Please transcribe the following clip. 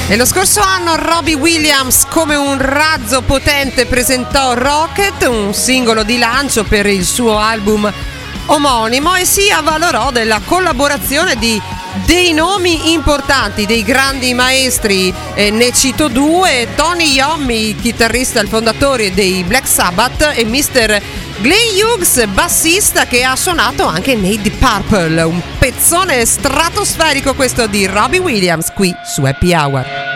E lo scorso anno Robbie Williams, come un razzo potente, presentò Rocket, un singolo di lancio per il suo album omonimo, e si avvalorò della collaborazione di dei nomi importanti, dei grandi maestri. Ne cito due: Tony Iommi, chitarrista e il fondatore dei Black Sabbath, e Mr. Glenn Hughes, bassista, che ha suonato anche nei Deep Purple. Un pezzone stratosferico questo di Robbie Williams qui su Happy Hour.